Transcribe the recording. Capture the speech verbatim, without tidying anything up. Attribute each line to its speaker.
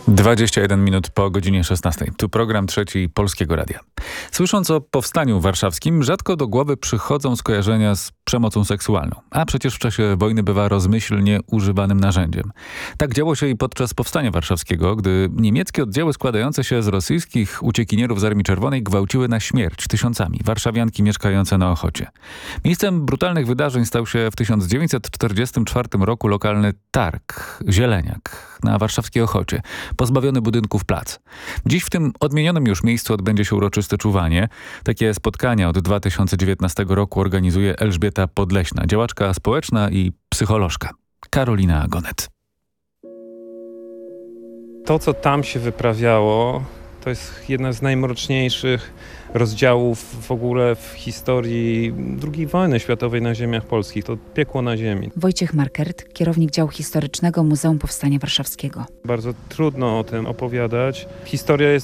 Speaker 1: dwadzieścia jeden minut po godzinie szesnastej. Tu program trzeci Polskiego Radia. Słysząc o powstaniu warszawskim, rzadko do głowy przychodzą skojarzenia z przemocą seksualną. A przecież w czasie wojny bywa rozmyślnie używanym narzędziem. Tak działo się i podczas powstania warszawskiego, gdy niemieckie oddziały składające się z rosyjskich uciekinierów z Armii Czerwonej gwałciły na śmierć tysiącami warszawianki mieszkające na Ochocie. Miejscem brutalnych wydarzeń stał się w tysiąc dziewięćset czterdziestym czwartym roku lokalny targ Zieleniak na warszawskiej Ochocie, pozbawiony budynków plac. Dziś w tym odmienionym już miejscu odbędzie się uroczyste czuwanie. Takie spotkania od dwa tysiące dziewiętnastego roku organizuje Elżbieta Podleśna, działaczka społeczna i psycholożka. Karolina Agonet.
Speaker 2: To, co tam się wyprawiało, to jest jedna z najmroczniejszych rozdziałów w ogóle w historii drugiej wojny światowej na ziemiach polskich. To piekło na ziemi.
Speaker 3: Wojciech Markert, kierownik działu historycznego Muzeum Powstania Warszawskiego.
Speaker 2: Bardzo trudno o tym opowiadać. Historia jest